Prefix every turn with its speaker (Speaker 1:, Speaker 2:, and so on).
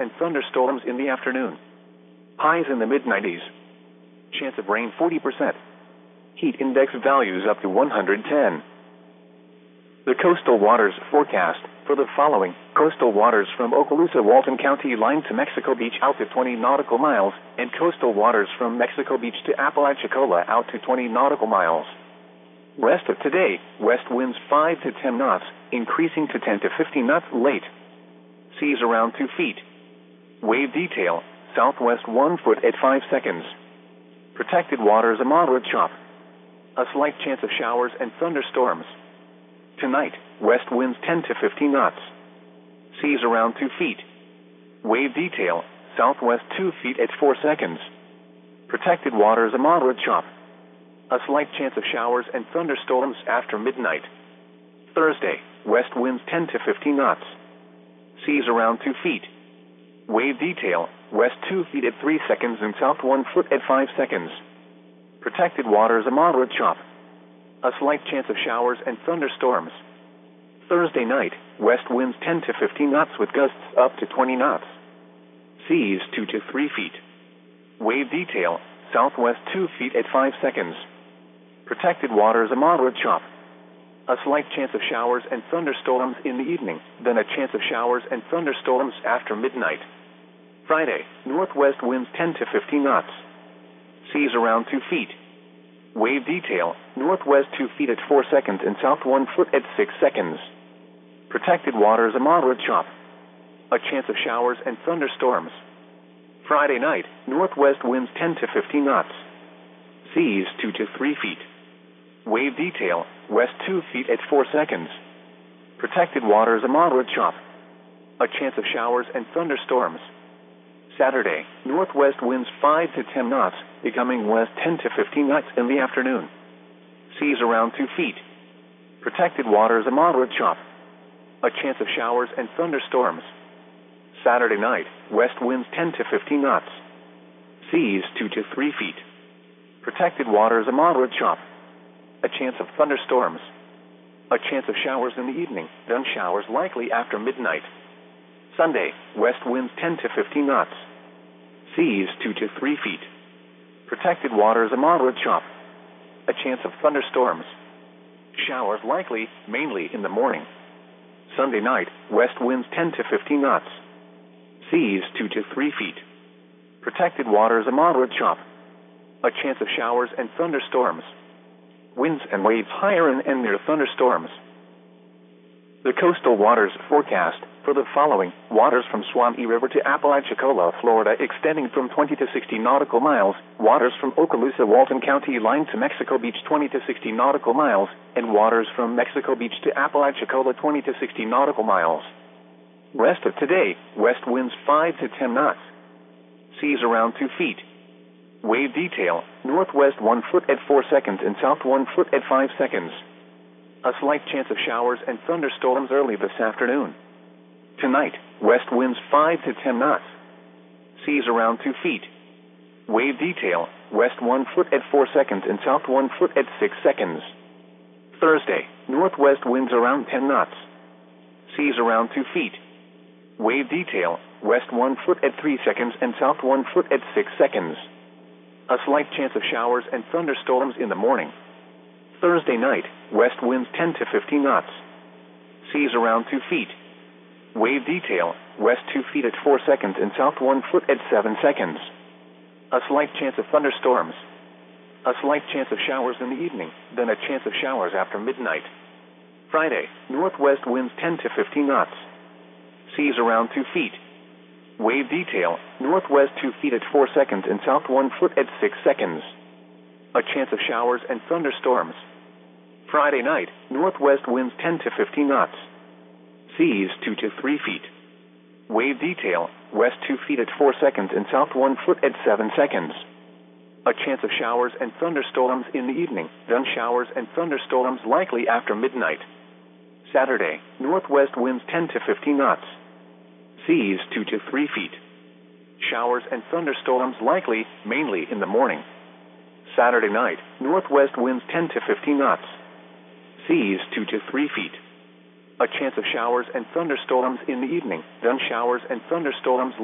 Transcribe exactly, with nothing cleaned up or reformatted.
Speaker 1: and thunderstorms in the afternoon. Highs in the mid nineties. Chance of rain forty percent. Heat index values up to one hundred ten. The coastal waters forecast for the following: coastal waters from Okaloosa, Walton County line to Mexico Beach out to twenty nautical miles, and coastal waters from Mexico Beach to Apalachicola out to twenty nautical miles. Rest of today, west winds five to ten knots, increasing to ten to fifteen knots late. Seas around two feet. Wave detail, southwest one foot at five seconds. Protected waters a moderate chop. A slight chance of showers and thunderstorms. Tonight, west winds ten to fifteen knots. Seas around two feet. Wave detail, southwest two feet at four seconds. Protected waters a moderate chop. A slight chance of showers and thunderstorms after midnight. Thursday, west winds ten to fifteen knots. Seas around two feet. Wave detail, west two feet at three seconds and south one foot at five seconds. Protected waters a moderate chop. A slight chance of showers and thunderstorms. Thursday night, west winds ten to fifteen knots with gusts up to twenty knots. Seas two to three feet. Wave detail, southwest two feet at five seconds. Protected waters a moderate chop. A slight chance of showers and thunderstorms in the evening, then a chance of showers and thunderstorms after midnight. Friday, northwest winds ten to fifteen knots. Seas around two feet. Wave detail, northwest two feet at four seconds and south one foot at six seconds. Protected waters a moderate chop. A chance of showers and thunderstorms. Friday night, northwest winds ten to fifteen knots. Seas two to three feet. Wave detail, west two feet at four seconds. Protected waters a moderate chop. A chance of showers and thunderstorms. Saturday, northwest winds five to ten knots, becoming west ten to fifteen knots in the afternoon. Seas around two feet. Protected waters a moderate chop. A chance of showers and thunderstorms. Saturday night, west winds ten to fifteen knots. Seas two to three feet. Protected waters a moderate chop. A chance of thunderstorms. A chance of showers in the evening, then showers likely after midnight. Sunday, west winds ten to fifteen knots. Seas two to three feet. Protected waters a moderate chop. A chance of thunderstorms. Showers likely, mainly in the morning. Sunday night, west winds ten to fifteen knots. Seas two to three feet. Protected waters a moderate chop. A chance of showers and thunderstorms. Winds and waves higher and, and near thunderstorms. The coastal waters forecast for the following: waters from Suwannee River to Apalachicola, Florida, extending from twenty to sixty nautical miles, waters from Okaloosa, Walton County line to Mexico Beach twenty to sixty nautical miles, and waters from Mexico Beach to Apalachicola twenty to sixty nautical miles. Rest of today, west winds five to ten knots. Seas around two feet. Wave detail, northwest one foot at four seconds and south one foot at five seconds. A slight chance of showers and thunderstorms early this afternoon. Tonight, west winds five to ten knots. Seas around two feet. Wave detail, west one foot at four seconds and south one foot at six seconds. Thursday, northwest winds around ten knots. Seas around two feet. Wave detail, west one foot at three seconds and south one foot at six seconds. A slight chance of showers and thunderstorms in the morning. Thursday night, west winds ten to fifteen knots. Seas around two feet. Wave detail, west two feet at four seconds and south one foot at seven seconds. A slight chance of thunderstorms. A slight chance of showers in the evening, then a chance of showers after midnight. Friday, northwest winds ten to fifteen knots. Seas around two feet. Wave detail, northwest two feet at four seconds and south one foot at six seconds. A chance of showers and thunderstorms. Friday night, northwest winds ten to fifteen knots. Seas two to three feet. Wave detail, west two feet at four seconds and south one foot at seven seconds. A chance of showers and thunderstorms in the evening, then showers and thunderstorms likely after midnight. Saturday, northwest winds ten to fifteen knots. Seas two to three feet. Showers and thunderstorms likely, mainly in the morning. Saturday night, northwest winds ten to fifteen knots. Seas two to three feet. A chance of showers and thunderstorms in the evening, then showers and thunderstorms